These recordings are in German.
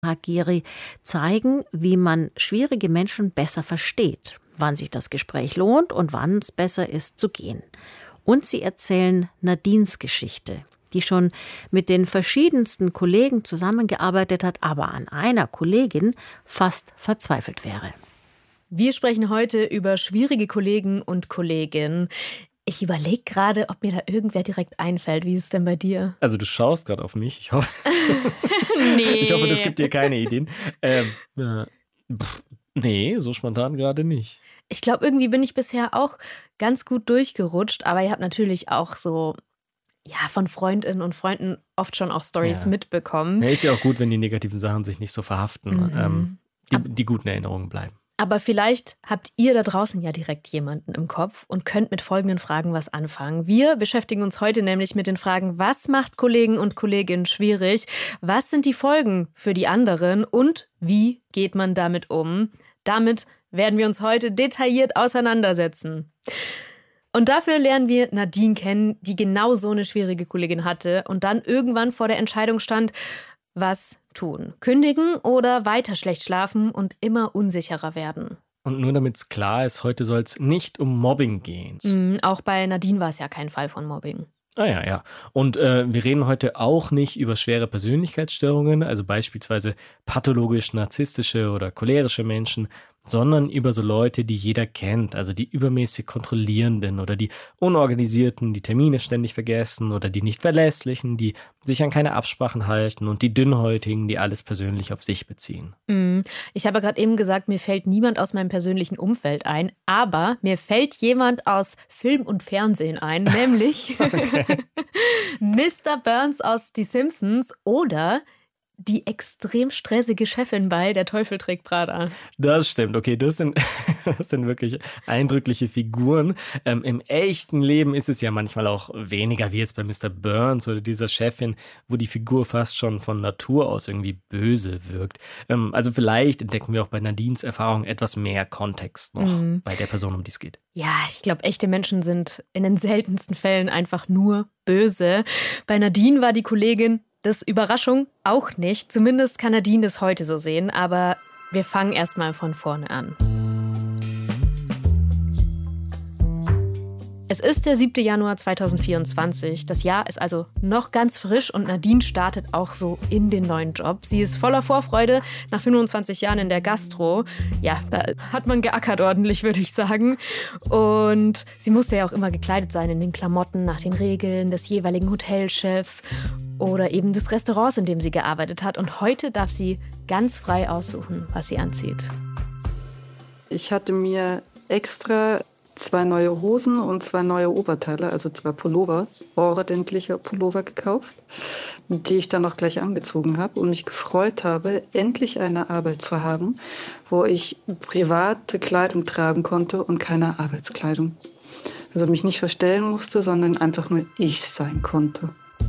Hagiri zeigen, wie man schwierige Menschen besser versteht, wann sich das Gespräch lohnt und wann es besser ist zu gehen. Und sie erzählen Nadines Geschichte, die schon mit den verschiedensten Kollegen zusammengearbeitet hat, aber an einer Kollegin fast verzweifelt wäre. Wir sprechen heute über schwierige Kollegen und Kolleginnen. Ich überlege gerade, ob mir da irgendwer direkt einfällt. Wie ist es denn bei dir? Also du schaust gerade auf mich. Ich hoffe, Nee. ich hoffe, das gibt dir keine Ideen. Nee, so spontan gerade nicht. Ich glaube, irgendwie bin ich bisher auch ganz gut durchgerutscht. Aber ihr habt natürlich auch so von Freundinnen und Freunden oft schon auch Storys mitbekommen. Ja, ist ja auch gut, wenn die negativen Sachen sich nicht so verhaften. Die guten Erinnerungen bleiben. Aber vielleicht habt ihr da draußen ja direkt jemanden im Kopf und könnt mit folgenden Fragen was anfangen. Wir beschäftigen uns heute nämlich mit den Fragen, was macht Kollegen und Kolleginnen schwierig? Was sind die Folgen für die anderen? Und wie geht man damit um? Damit werden wir uns heute detailliert auseinandersetzen. Und dafür lernen wir Nadine kennen, die genau so eine schwierige Kollegin hatte und dann irgendwann vor der Entscheidung stand, was tun? Kündigen oder weiter schlecht schlafen und immer unsicherer werden? Und nur damit es klar ist, heute soll es nicht um Mobbing gehen. Auch bei Nadine war es ja kein Fall von Mobbing. Ja. Und wir reden heute auch nicht über schwere Persönlichkeitsstörungen, also beispielsweise pathologisch-narzisstische oder cholerische Menschen, sondern über so Leute, die jeder kennt, also die übermäßig Kontrollierenden oder die Unorganisierten, die Termine ständig vergessen oder die nicht Verlässlichen, die sich an keine Absprachen halten und die Dünnhäutigen, die alles persönlich auf sich beziehen. Ich habe gerade eben gesagt, mir fällt niemand aus meinem persönlichen Umfeld ein, aber mir fällt jemand aus Film und Fernsehen ein, nämlich Mr. Burns aus Die Simpsons oder die extrem stressige Chefin bei Der Teufel trägt Prada. Das stimmt, okay, das sind wirklich eindrückliche Figuren. Im echten Leben ist es ja manchmal auch weniger wie jetzt bei Mr. Burns oder dieser Chefin, wo die Figur fast schon von Natur aus irgendwie böse wirkt. Also vielleicht entdecken wir auch bei Nadines Erfahrung etwas mehr Kontext noch bei der Person, um die es geht. Ja, ich glaube, echte Menschen sind in den seltensten Fällen einfach nur böse. Bei Nadine war die Kollegin das Überraschung auch nicht. Zumindest kann Nadine das heute so sehen. Aber wir fangen erstmal von vorne an. Es ist der 7. Januar 2024. Das Jahr ist also noch ganz frisch und Nadine startet auch so in den neuen Job. Sie ist voller Vorfreude nach 25 Jahren in der Gastro. Ja, da hat man geackert ordentlich, würde ich sagen. Und sie musste ja auch immer gekleidet sein in den Klamotten nach den Regeln des jeweiligen Hotelchefs oder eben des Restaurants, in dem sie gearbeitet hat. Und heute darf sie ganz frei aussuchen, was sie anzieht. Ich hatte mir extra 2 neue Hosen und 2 neue Oberteile, also 2 Pullover, ordentliche Pullover gekauft, die ich dann auch gleich angezogen habe und mich gefreut habe, endlich eine Arbeit zu haben, wo ich private Kleidung tragen konnte und keine Arbeitskleidung. Also mich nicht verstellen musste, sondern einfach nur ich sein konnte.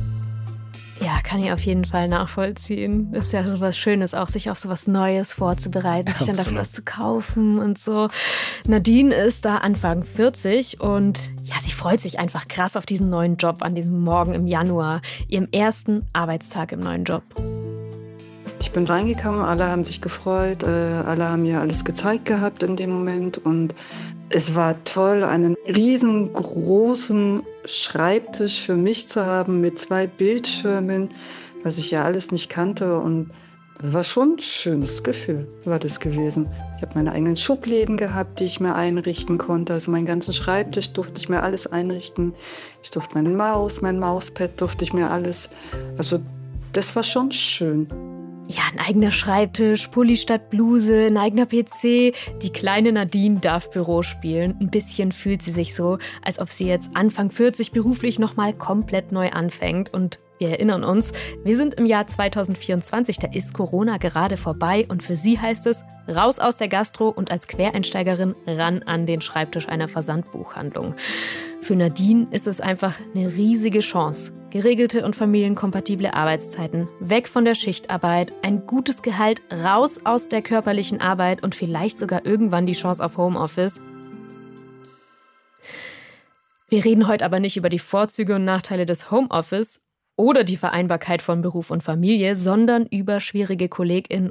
Ja, kann ich auf jeden Fall nachvollziehen. Das ist ja so was Schönes, auch sich auf so was Neues vorzubereiten, sich dann dafür was zu kaufen und so. Nadine ist da Anfang 40 und ja, sie freut sich einfach krass auf diesen neuen Job an diesem Morgen im Januar, ihrem ersten Arbeitstag im neuen Job. Ich bin reingekommen, alle haben sich gefreut, alle haben mir alles gezeigt gehabt in dem Moment und es war toll, einen riesengroßen Schreibtisch für mich zu haben mit 2 Bildschirmen, was ich ja alles nicht kannte und das war schon ein schönes Gefühl, war das gewesen. Ich habe meine eigenen Schubläden gehabt, die ich mir einrichten konnte, also meinen ganzen Schreibtisch durfte ich mir alles einrichten. Ich durfte mein Mauspad durfte ich mir alles, also das war schon schön. Ja, ein eigener Schreibtisch, Pulli statt Bluse, ein eigener PC. Die kleine Nadine darf Büro spielen. Ein bisschen fühlt sie sich so, als ob sie jetzt Anfang 40 beruflich nochmal komplett neu anfängt. Und wir erinnern uns, wir sind im Jahr 2024, da ist Corona gerade vorbei. Und für sie heißt es, raus aus der Gastro und als Quereinsteigerin ran an den Schreibtisch einer Versandbuchhandlung. Für Nadine ist es einfach eine riesige Chance. Geregelte und familienkompatible Arbeitszeiten, weg von der Schichtarbeit, ein gutes Gehalt, raus aus der körperlichen Arbeit und vielleicht sogar irgendwann die Chance auf Homeoffice. Wir reden heute aber nicht über die Vorzüge und Nachteile des Homeoffice oder die Vereinbarkeit von Beruf und Familie, sondern über schwierige KollegInnen